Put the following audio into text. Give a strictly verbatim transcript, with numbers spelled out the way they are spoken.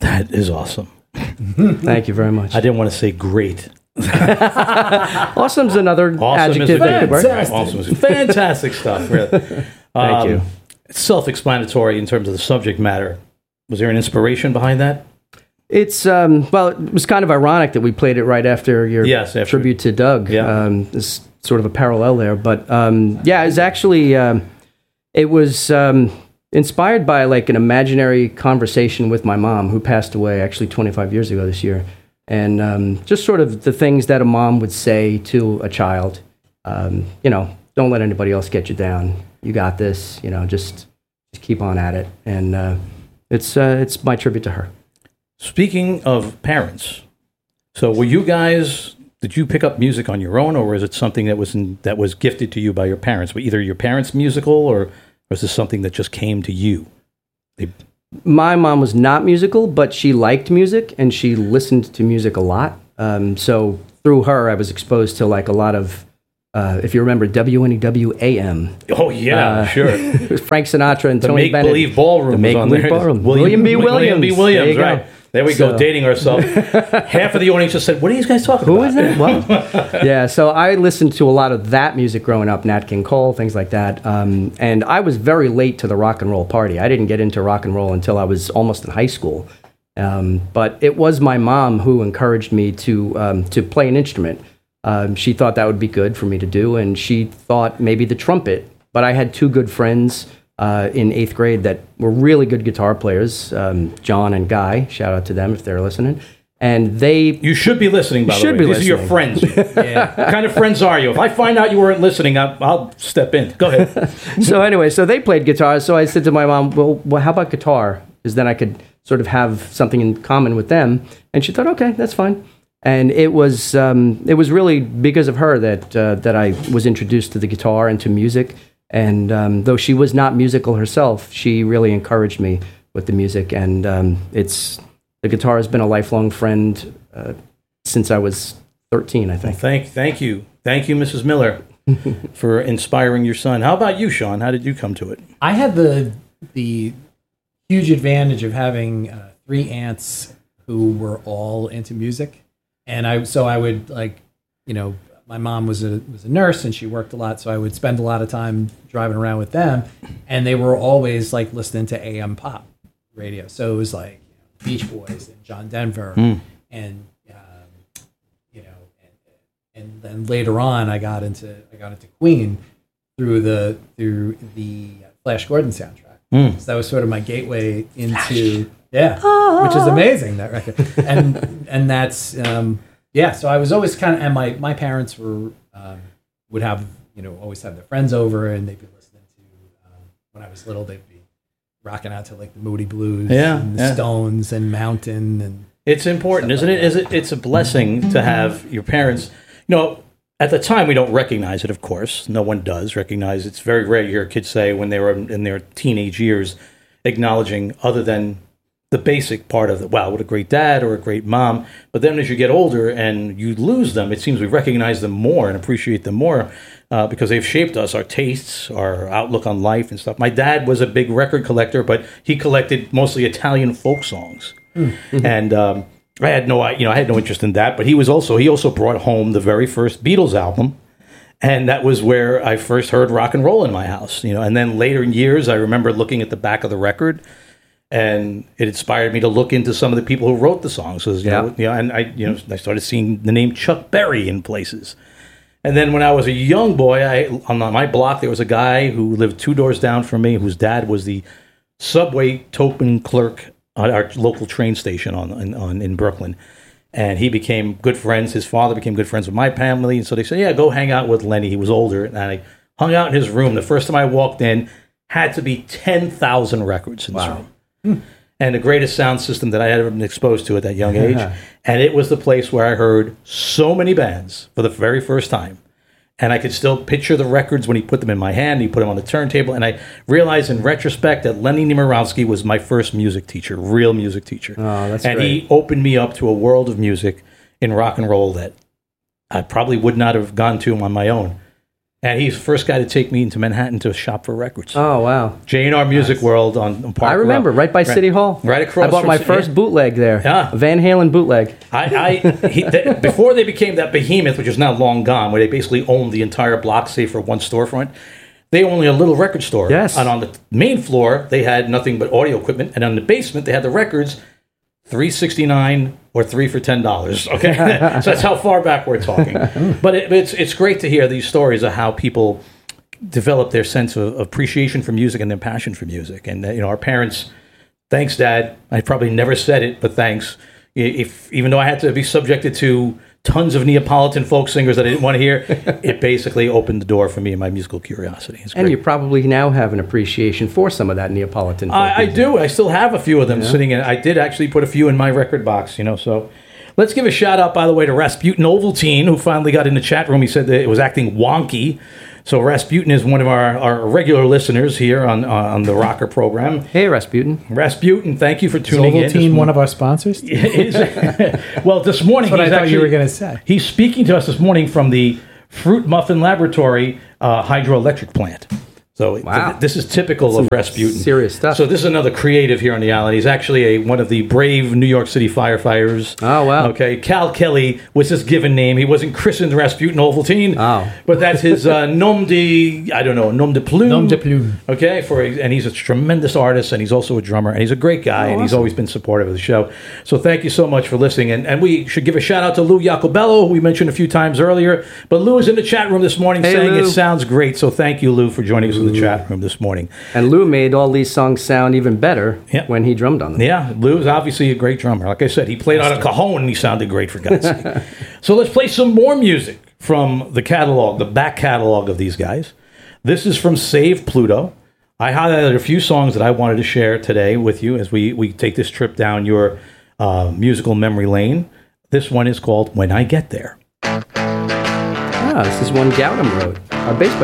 That is awesome. Thank you very much. I didn't want to say great. Awesome's another Awesome adjective is that could work. fantastic. Awesome is fantastic stuff. Really. Thank Um, you. It's self-explanatory in terms of the subject matter. Was there an inspiration behind that? It's, um, well, it was kind of ironic that we played it right after your Yes, after- tribute to Doug. Yeah. Um, there's sort of a parallel there. But um, yeah, it was actually, um, it was um, inspired by like an imaginary conversation with my mom, who passed away actually twenty-five years ago this year. And um, just sort of the things that a mom would say to a child. Um, you know, don't let anybody else get you down. You got this. You know, just, just keep on at it. And uh, it's uh, it's my tribute to her. Speaking of parents, so were you guys? Did you pick up music on your own, or was it something that was in, that was gifted to you by your parents? Were either your parents musical, or was this something that just came to you? They, My mom was not musical, but she liked music and she listened to music a lot. Um, so through her, I was exposed to like a lot of, uh, if you remember, W N E W A M. oh yeah, Uh, sure. Frank Sinatra and The Tony Make Bennett. Believe Ballroom The was on Make-Believe there. Ballroom. William B. William B. Williams. Williams, There you go. right? There we So- go, dating ourselves. Half of the audience just said, "What are you guys talking Who about?" is that? Well, yeah, so I listened to a lot of that music growing up, Nat King Cole, things like that. Um, and I was very late to the rock and roll party. I didn't get into rock and roll until I was almost in high school. Um, but it was my mom who encouraged me to um, to play an instrument. Um, she thought that would be good for me to do, and she thought maybe the trumpet. But I had two good friends uh, in eighth grade that were really good guitar players, um, John and Guy. Shout out to them if they're listening. And they You should be listening, by You the should way. be These are your friends. Yeah. What kind of friends are you? If I find out you weren't listening, I'll, I'll step in. Go ahead. so anyway, so they played guitar. So I said to my mom, well, well, how about guitar? Because then I could sort of have something in common with them. And she thought, okay, that's fine. And it was um, it was really because of her that uh, that I was introduced to the guitar and to music. And um, though she was not musical herself, she really encouraged me with the music. And um, it's the guitar has been a lifelong friend uh, since I was thirteen, I think. Thank, thank you, thank you, Missus Miller, for inspiring your son. How about you, Sean? How did you come to it? I had the the huge advantage of having uh, three aunts who were all into music, and I so I would like, you know, my mom was a was a nurse and she worked a lot, so I would spend a lot of time driving around with them, and they were always like listening to A M pop radio. So it was like you know, Beach Boys and John Denver, Mm. and um, you know, and, and then later on I got into I got into Queen through the through the Flash Gordon soundtrack. Mm. So that was sort of my gateway into yeah, which is amazing, that record. And and that's um, yeah. So I was always kind of, and my my parents were um, would have you know always have their friends over, and they'd be listening to um, when I was little they'd be rocking out to like the Moody Blues, Yeah, and the yeah. Stones, and Mountain, and It's important, isn't it? Is it? It's a blessing to have your parents. You know, at the time we don't recognize it. Of course, no one does recognize. It's very rare you hear kids say when they were in their teenage years, acknowledging other than the basic part of the, wow, what a great dad or a great mom. But then as you get older and you lose them, it seems we recognize them more and appreciate them more uh, because they've shaped us, our tastes, our outlook on life and stuff. My dad was a big record collector, but he collected mostly Italian folk songs. Mm-hmm. And um, I had no, you know, I had no interest in that. But he was also, he also brought home the very first Beatles album. And that was where I first heard rock and roll in my house, you know. And then later in years, I remember looking at the back of the record, and it inspired me to look into some of the people who wrote the songs. So, you Yeah. know, you know, and I, you know, I started seeing the name Chuck Berry in places. And then when I was a young boy, I on my block there was a guy who lived two doors down from me, whose dad was the subway token clerk at our local train station on, on, on in Brooklyn. And he became good friends. His father became good friends with my family. And so they said, yeah, go hang out with Lenny. He was older. And I hung out in his room. The first time I walked in, had to be ten thousand records in this Wow. room. Hmm. And the greatest sound system that I had ever been exposed to at that young age. And it was the place where I heard so many bands for the very first time. And I could still picture the records when he put them in my hand. He put them on the turntable. And I realized in retrospect that Lenny Niemirowski was my first music teacher, real music teacher. Oh, that's and great. he opened me up to a world of music in rock and roll that I probably would not have gone to on my own. And he's the first guy to take me into Manhattan to shop for records. Oh, wow. J and R Music World on, on Park I remember, Row. right by City Hall. Right across I bought from my Ci- first yeah. bootleg there. Yeah. Van Halen bootleg. I, I he, they, before they became that behemoth, which is now long gone, where they basically owned the entire block, save for one storefront, they owned a little record store. Yes. And on the main floor, they had nothing but audio equipment. And on the basement, they had the records, three sixty-nine or three for ten dollars. Okay, so that's how far back we're talking. But it, it's it's great to hear these stories of how people develop their sense of appreciation for music and their passion for music. And uh, you know, our parents. Thanks, Dad. I probably never said it, but thanks. If even though I had to be subjected to tons of Neapolitan folk singers that I didn't want to hear, it basically opened the door for me and my musical curiosity. It's And great. you probably now have an appreciation for some of that Neapolitan folk I, I music. do. I still have a few of them sitting in. I did actually put a few in my record box, you know. So let's give a shout out, by the way, to Rasputin Ovaltine, who finally got in the chat room. He said that it was acting wonky. So Rasputin is one of our, our regular listeners here on on the Rocker program. Hey, Rasputin. Rasputin, thank you for Is tuning in. this Ovaltine one morning. of our sponsors? It is- well, this morning That's what he's I thought actually, you were going to say. He's speaking to us this morning from the Fruit Muffin Laboratory uh, hydroelectric plant. So Wow. th- this is typical of Rasputin. serious stuff. So this is another creative here on the island. He's actually a, one of the brave New York City firefighters. Oh, wow. Okay, Cal Kelly was his given name. He wasn't christened Rasputin Ovaltine. Oh. But that's his uh, nom de, I don't know, nom de plume. Nom de plume. Okay, for and he's a tremendous artist, and he's also a drummer, and he's a great guy, and he's awesome. always been supportive of the show. So thank you so much for listening, and, and we should give a shout out to Lou Jacobello, who we mentioned a few times earlier. But Lou is in the chat room this morning Hey, saying Lou. it sounds great. So thank you, Lou, for joining us in the chat room this morning. And Lou made all these songs sound even better Yeah. when he drummed on them. Yeah, Lou is obviously a great drummer. Like I said, he played on a cajon and he sounded great, for God's sake. So let's play some more music from the catalog, the back catalog of these guys. This is from Save Pluto. I highlighted a few songs that I wanted to share today with you as we, we take this trip down your uh, musical memory lane. This one is called When I Get There. Ah, this is one Gautam wrote. Our bass player